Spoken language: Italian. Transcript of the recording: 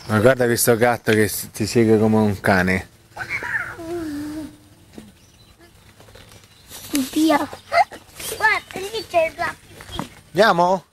Ma guarda questo gatto che ti segue come un cane. Via. Guarda, lì c'è la piscina. Andiamo?